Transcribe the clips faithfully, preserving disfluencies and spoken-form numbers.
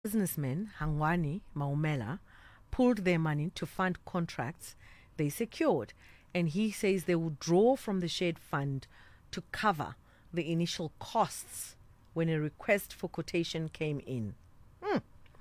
Businessmen Hangwani Maumela pulled their money to fund contracts they secured, and he says they will draw from the shared fund to cover the initial costs when a request for quotation came in. Hmm.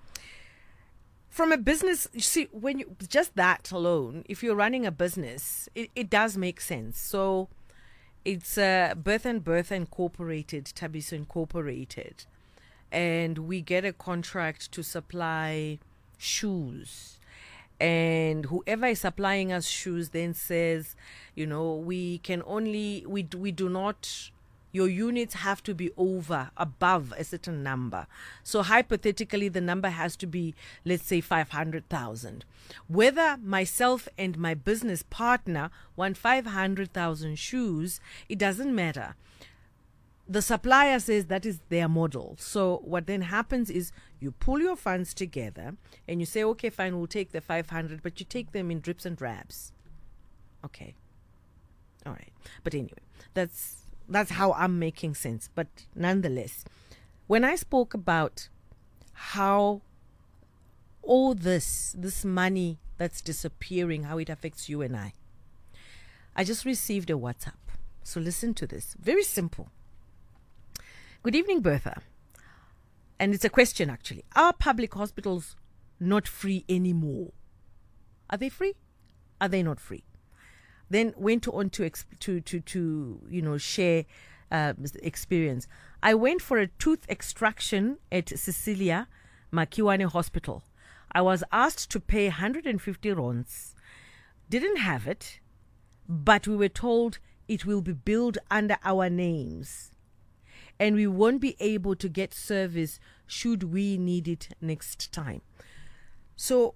From a business, you see, when you just that alone, if you're running a business, it, it does make sense. So it's uh, Birth and Bertha Incorporated, Thabiso Incorporated, and we get a contract to supply shoes. And whoever is supplying us shoes then says, you know, we can only, we, we do not, your units have to be over, above a certain number. So hypothetically, the number has to be, let's say, five hundred thousand. Whether myself and my business partner want five hundred thousand shoes, it doesn't matter. The supplier says that is their model. So what then happens is you pull your funds together and you say, okay, fine, we'll take the five hundred, but you take them in drips and drabs. Okay. All right. But anyway, that's that's how I'm making sense. But nonetheless, when I spoke about how all this, this money that's disappearing, how it affects you and I, I just received a WhatsApp. So listen to this. Very simple. Good evening, Bertha. And it's a question, actually. Are public hospitals not free anymore? Are they free? Are they not free? Then went on to exp- to to to you know share uh, experience. I went for a tooth extraction at Cecilia Makiwane Hospital. I was asked to pay one hundred fifty rands. Didn't have it, but we were told it will be billed under our names, and we won't be able to get service should we need it next time. So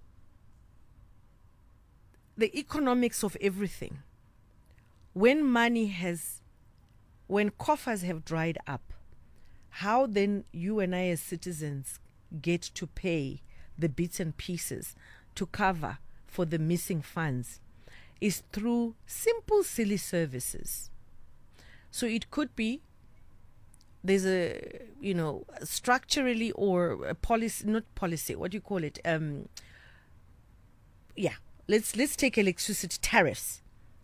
the economics of everything, when money has, when coffers have dried up, how then you and I as citizens get to pay the bits and pieces to cover for the missing funds is through simple, silly services. So it could be there's a, you know, structurally or a policy, not policy, what do you call it? Um, yeah. Let's let's take electricity tariffs.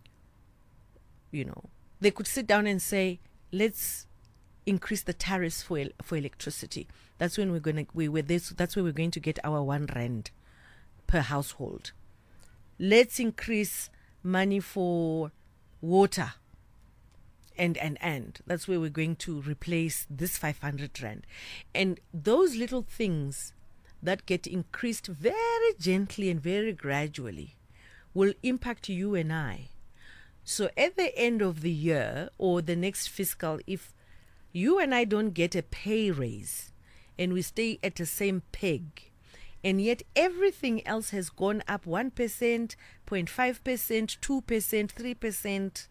You know, they could sit down and say, let's increase the tariffs for for electricity. That's when we're gonna we with this. That's where we're going to get our one rand per household. Let's increase money for water. And and and that's where we're going to replace this five hundred rand, and those little things that get increased very gently and very gradually will impact you and I. So at the end of the year or the next fiscal, if you and I don't get a pay raise and we stay at the same peg, and yet everything else has gone up one percent, zero point five percent, two percent, three percent,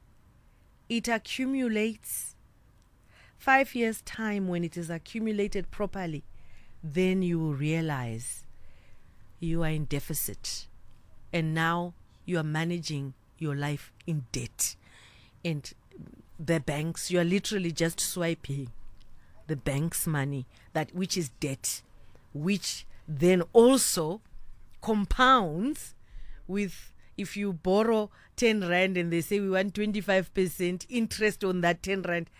it accumulates. Five years' time, when it is accumulated properly, then you will realize you are in deficit, and now you are managing your life in debt. And the banks, you are literally just swiping the bank's money, that which is debt, which then also compounds with, if you borrow ten rand and they say we want twenty-five percent interest on that ten rand,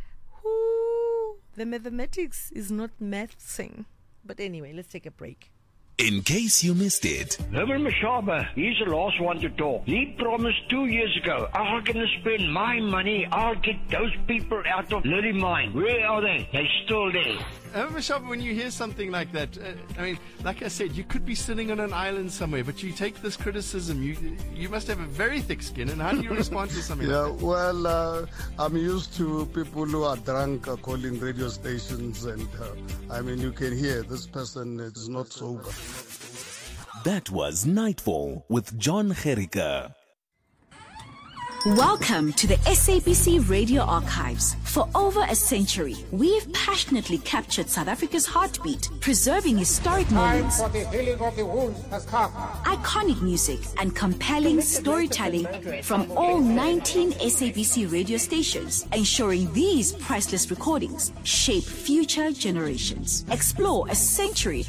whoo, the mathematics is not mathsing. But anyway, let's take a break. In case you missed it. Herman Mashaba, he's the last one to talk. He promised two years ago, I'm going to spend my money. I'll get those people out of Lily Mine. Where are they? They're still there. Herman Mashaba, when you hear something like that, uh, I mean, like I said, you could be sitting on an island somewhere, but you take this criticism, you you must have a very thick skin, and how do you respond to something yeah, like that? well, uh, I'm used to people who are drunk uh, calling radio stations, and uh, I mean, you can hear this person is not sober. That was Nightfall with John Gericke. Welcome to the S A B C Radio Archives. For over a century, we've passionately captured South Africa's heartbeat, preserving historic moments, Time for the healing of the wounds has come. iconic music, and compelling storytelling from all nineteen S A B C radio stations, ensuring these priceless recordings shape future generations. Explore a century